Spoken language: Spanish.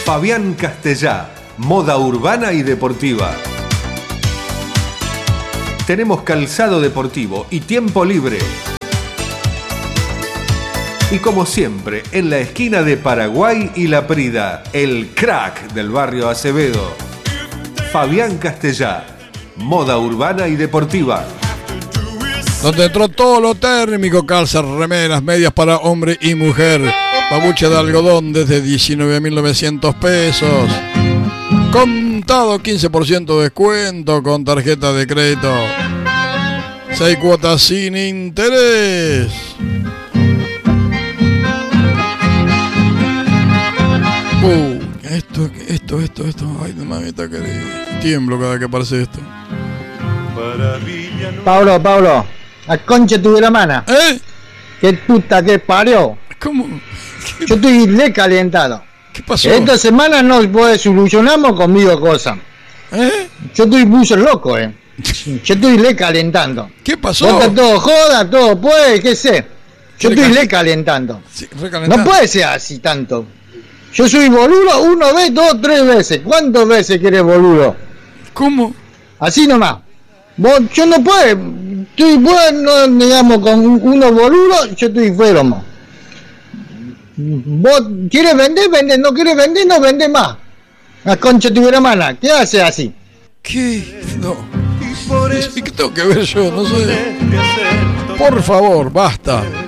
Fabián Castellá, moda urbana y deportiva. Tenemos calzado deportivo y tiempo libre. Y como siempre, en la esquina de Paraguay y La Prida, el crack del barrio Acevedo. Fabián Castellá, moda urbana y deportiva. Donde entró todo lo térmico, calzas, remeras, medias para hombre y mujer. Pabuche de algodón desde 19.900 pesos. Contado 15% de descuento con tarjeta de crédito. 6 cuotas sin interés. Esto. Ay, mamita querida. Tiemblo cada vez que aparece esto. Pablo, la concha tu de la mano. ¿Qué puta que parió? ¿Cómo? Yo estoy recalentado. ¿Qué pasó? Esta semana no puede solucionamos conmigo cosas. Yo estoy muy loco, Yo estoy recalentando. ¿Qué pasó? Bota todo joda, todo puede, qué sé. Yo estoy recalentando. Sí, no puede ser así tanto. Yo soy boludo 1 vez, 2, 3 veces. ¿Cuántas veces querés boludo? ¿Cómo? Así nomás. Yo no puedo. Estoy bueno, digamos, con unos boludos, yo estoy enfermo. Vos quieres vender, vende. No quieres vender, no vende más. La concha de tu hermana. ¿Qué hace así? ¿Qué? No. ¿Qué tengo que ver yo? No sé. Por favor, basta.